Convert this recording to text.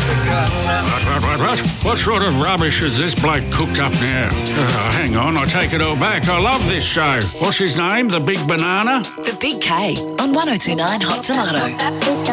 What? What sort of rubbish has this bloke cooked up now? Hang on, I take it all back. I love this show. What's his name? The Big Banana? The Big K on 1029 Hot Tomato.